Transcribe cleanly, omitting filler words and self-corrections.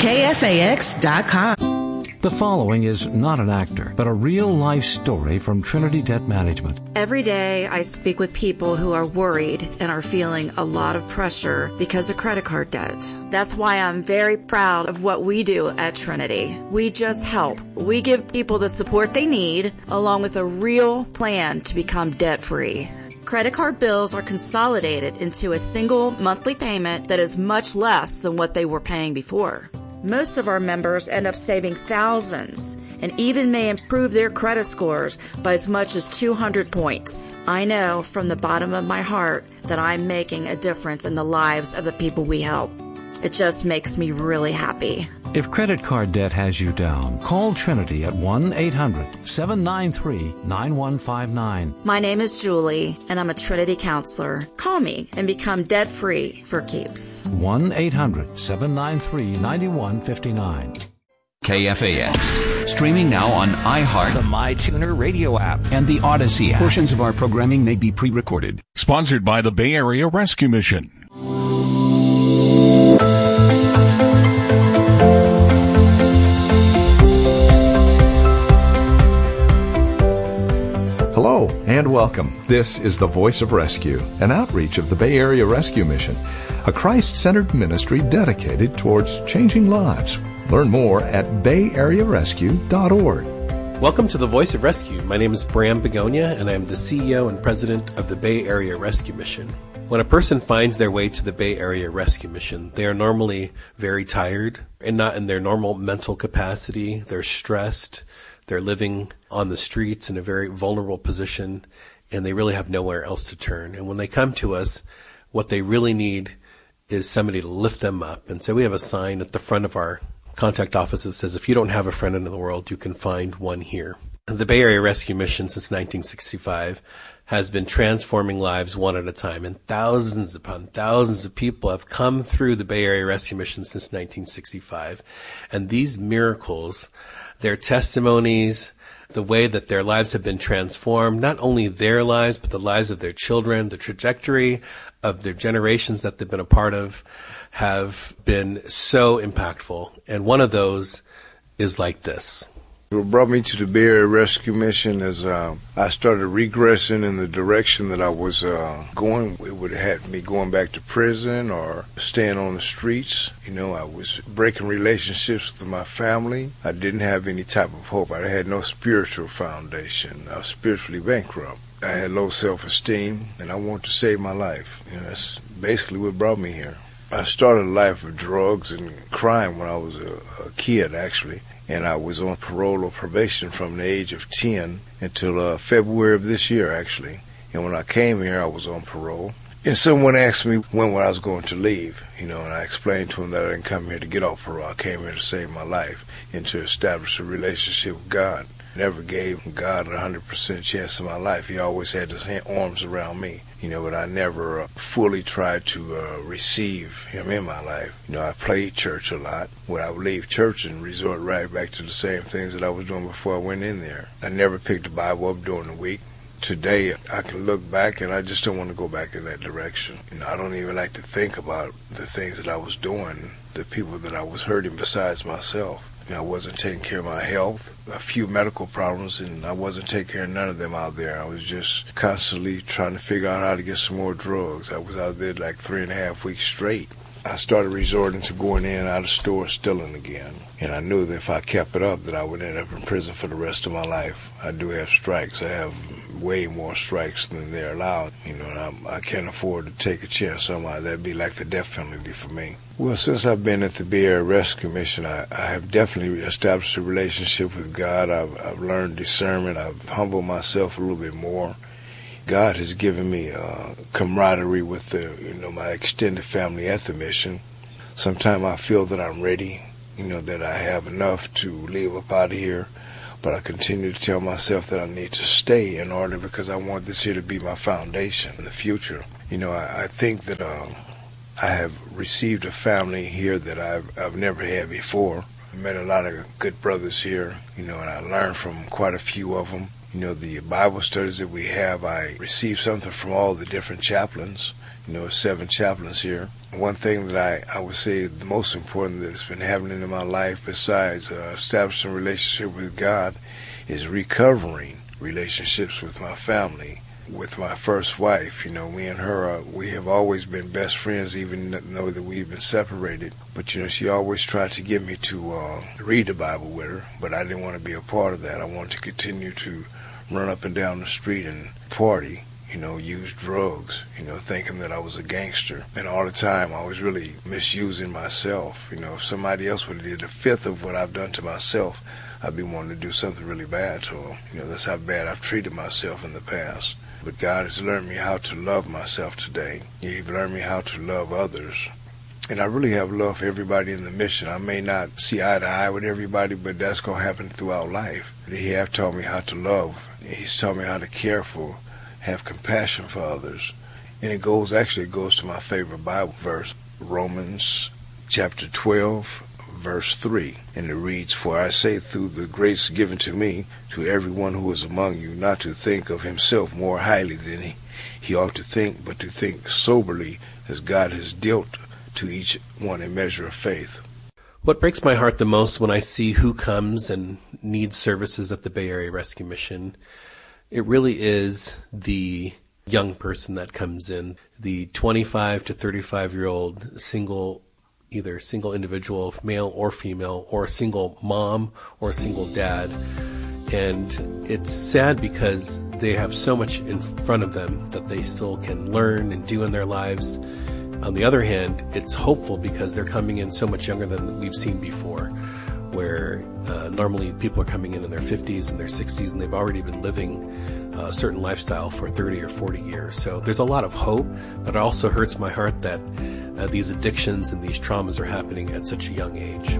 KFAX.com. The following is not an actor, but a real-life story from Trinity Debt Management. Every day I speak with people who are worried and are feeling a lot of pressure because of credit card debt. That's why I'm very proud of what we do at Trinity. We just help. We give people the support they need, along with a real plan to become debt-free. Credit card bills are consolidated into a single monthly payment that is much less than what they were paying before. Most of our members end up saving thousands and even may improve their credit scores by as much as 200 points. I know from the bottom of my heart that I'm making a difference in the lives of the people we help. It just makes me really happy. If credit card debt has you down, call Trinity at 1-800-793-9159. My name is Julie, and I'm a Trinity counselor. Call me and become debt-free for keeps. 1-800-793-9159. KFAX. Streaming now on iHeart, the MyTuner radio app, and the Odyssey app. Portions of our programming may be pre-recorded. Sponsored by the Bay Area Rescue Mission. Hello and welcome. This is the Voice of Rescue, an outreach of the Bay Area Rescue Mission, a Christ-centered ministry dedicated towards changing lives. Learn more at bayarearescue.org. Welcome to the Voice of Rescue. My name is Bram Begonia, and I am the CEO and President of the Bay Area Rescue Mission. When a person finds their way to the Bay Area Rescue Mission, they are normally very tired and not in their normal mental capacity. They're stressed. They're living on the streets in a very vulnerable position, and they really have nowhere else to turn. And when they come to us, what they really need is somebody to lift them up. And so we have a sign at the front of our contact office that says, if you don't have a friend in the world, you can find one here. The Bay Area Rescue Mission since 1965 has been transforming lives one at a time, and thousands upon thousands of people have come through the Bay Area Rescue Mission since 1965. And these miracles, their testimonies, the way that their lives have been transformed, not only their lives, but the lives of their children, the trajectory of their generations that they've been a part of, have been so impactful. And one of those is like this. What brought me to the Bay Area Rescue Mission is I started regressing in the direction that I was going. It would have had me going back to prison or staying on the streets. You know, I was breaking relationships with my family. I didn't have any type of hope. I had no spiritual foundation. I was spiritually bankrupt. I had low self-esteem, and I wanted to save my life. You know, that's basically what brought me here. I started a life of drugs and crime when I was a kid, actually. And I was on parole or probation from the age of 10 until February of this year, actually. And when I came here, I was on parole. And someone asked me when I was going to leave, you know, and I explained to them that I didn't come here to get off parole. I came here to save my life and to establish a relationship with God. Never gave God a 100% chance in my life. He always had his arms around me, you know, but I never fully tried to receive him in my life. You know, I played church a lot. When I would leave church and resort right back to the same things that I was doing before I went in there. I never picked the Bible up during the week. Today, I can look back and I just don't want to go back in that direction. You know, I don't even like to think about the things that I was doing, the people that I was hurting besides myself. You know, I wasn't taking care of my health, a few medical problems, and I wasn't taking care of none of them out there. I was just constantly trying to figure out how to get some more drugs. I was out there like 3.5 weeks straight. I started resorting to going in and out of stores, stealing again. And I knew that if I kept it up, that I would end up in prison for the rest of my life. I do have strikes. I have way more strikes than they're allowed. You know, and I can't afford to take a chance on my, that'd be like the death penalty for me. Well, since I've been at the Bay Area Rescue Mission, I have definitely established a relationship with God. I've learned discernment. I've humbled myself a little bit more. God has given me camaraderie with my extended family at the mission. Sometimes I feel that I'm ready, that I have enough to leave up out of here. But I continue to tell myself that I need to stay in order because I want this here to be my foundation in the future. I think that I have received a family here that I've never had before. I met a lot of good brothers here, and I learned from quite a few of them. The Bible studies that we have, I received something from all the different chaplains. 7 chaplains here. One thing that I would say the most important that's been happening in my life besides establishing a relationship with God is recovering relationships with my family. With my first wife, me and her, we have always been best friends, even though that we've been separated. But, she always tried to get me to read the Bible with her, but I didn't want to be a part of that. I wanted to continue to run up and down the street and party, use drugs, thinking that I was a gangster. And all the time I was really misusing myself. If somebody else would have did a fifth of what I've done to myself, I'd be wanting to do something really bad to them. That's how bad I've treated myself in the past. But God has learned me how to love myself today. He's learned me how to love others. And I really have love for everybody in the mission. I may not see eye to eye with everybody, but that's going to happen throughout life. He has taught me how to love. He's taught me how to care for, have compassion for others. And it goes to my favorite Bible verse, Romans chapter 12, verse 3, and it reads, "For I say through the grace given to me, to everyone who is among you, not to think of himself more highly than he ought to think, but to think soberly, as God has dealt to each one a measure of faith." What breaks my heart the most when I see who comes and needs services at the Bay Area Rescue Mission, it really is the young person that comes in, the 25 to 35-year-old either single individual, male or female, or a single mom or a single dad. And it's sad because they have so much in front of them that they still can learn and do in their lives. On the other hand, it's hopeful because they're coming in so much younger than we've seen before, where normally people are coming in their 50s and their 60s and they've already been living a certain lifestyle for 30 or 40 years. So there's a lot of hope, but it also hurts my heart that these addictions and these traumas are happening at such a young age.